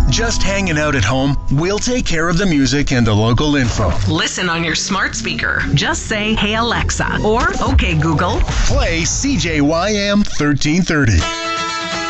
Just hanging out at home? We'll take care of the music and the local info. Listen on your smart speaker. Just say, "Hey Alexa," or "Okay Google." Play CJYM 1330.